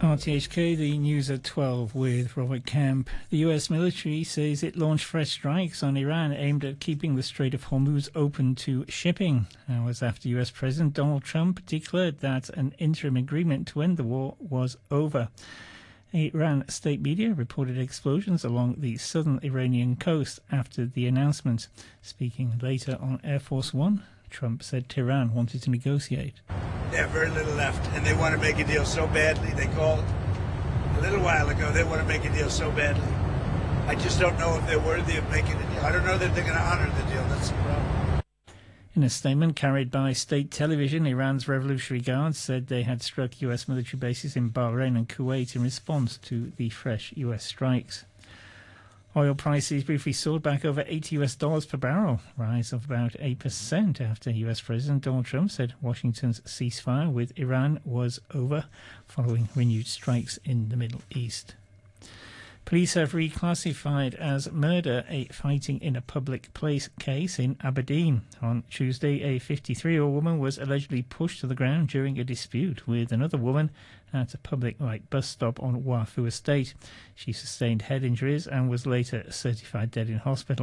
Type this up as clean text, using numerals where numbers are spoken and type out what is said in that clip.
RTHK, the news at 12 with Robert Camp. The US military says it launched fresh strikes on Iran aimed at keeping the Strait of Hormuz open to shipping. Hours after US President Donald Trump declared that an interim agreement to end the war was over. Iran state media reported explosions along the southern Iranian coast after the announcement. Speaking later on Air Force One, Trump said Tehran wanted to negotiate. They have very little left, and they want to make a deal so badly. They called a little while ago. They want to make a deal so badly. I just don't know if they're worthy of making a deal. I don't know that they're going to honor the deal. That's the problem. In a statement carried by state television, Iran's Revolutionary Guards said they had struck US military bases in Bahrain and Kuwait in response to the fresh US strikes. Oil prices briefly soared back over $80 per barrel, rise of about 8% after US President Donald Trump said Washington's ceasefire with Iran was over following renewed strikes in the Middle East. Police have reclassified as murder a fighting in a public place case in Aberdeen. On Tuesday, a 53-year-old woman was allegedly pushed to the ground during a dispute with another woman at a public light bus stop on Wafu Estate. She sustained head injuries and was later certified dead in hospital.